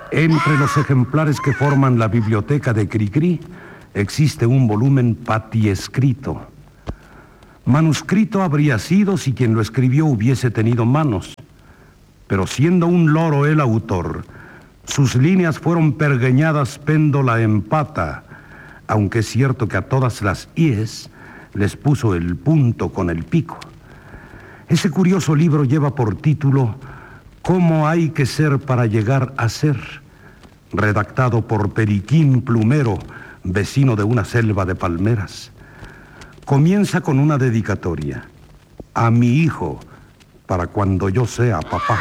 Entre los ejemplares que forman la biblioteca de Cricri existe un volumen patiescrito. Manuscrito habría sido si quien lo escribió hubiese tenido manos, pero siendo un loro el autor, sus líneas fueron pergeñadas péndola en pata, aunque es cierto que a todas las íes les puso el punto con el pico. Ese curioso libro lleva por título ¿Cómo hay que ser para llegar a ser?, redactado por Periquín Plumero, vecino de una selva de palmeras. Comienza con una dedicatoria: a mi hijo, para cuando yo sea papá.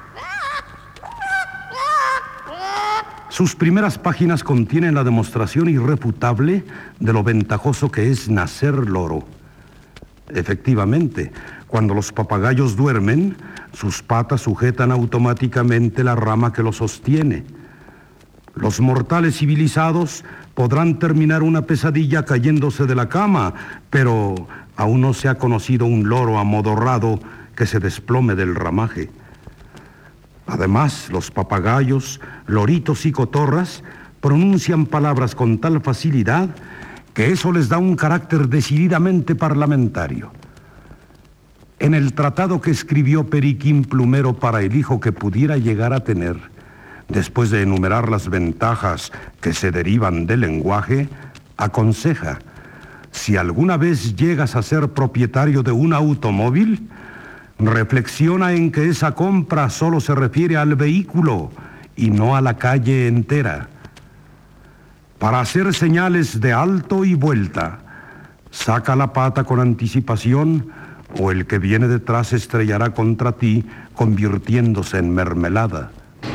Sus primeras páginas contienen la demostración irrefutable de lo ventajoso que es nacer loro. Efectivamente, cuando los papagayos duermen, sus patas sujetan automáticamente la rama que los sostiene. Los mortales civilizados podrán terminar una pesadilla cayéndose de la cama, pero aún no se ha conocido un loro amodorrado que se desplome del ramaje. Además, los papagayos, loritos y cotorras pronuncian palabras con tal facilidad que eso les da un carácter decididamente parlamentario. En el tratado que escribió Periquín Plumero para el hijo que pudiera llegar a tener, después de enumerar las ventajas que se derivan del lenguaje, aconseja: si alguna vez llegas a ser propietario de un automóvil, reflexiona en que esa compra solo se refiere al vehículo y no a la calle entera. Para hacer señales de alto y vuelta, saca la pata con anticipación o el que viene detrás se estrellará contra ti, convirtiéndose en mermelada.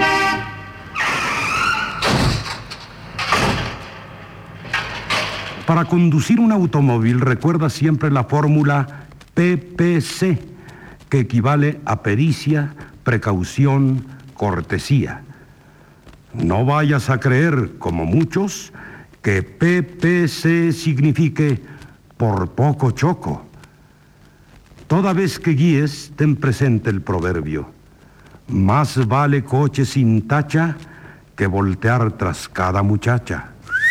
Para conducir un automóvil, recuerda siempre la fórmula PPC, que equivale a pericia, precaución, cortesía. No vayas a creer, como muchos, que PPC signifique por poco choco. Toda vez que guíes, ten presente el proverbio: más vale coche sin tacha que voltear tras cada muchacha.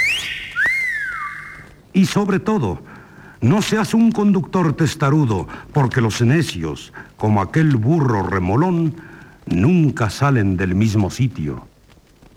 Y sobre todo, no seas un conductor testarudo, porque los necios, como aquel burro remolón, nunca salen del mismo sitio.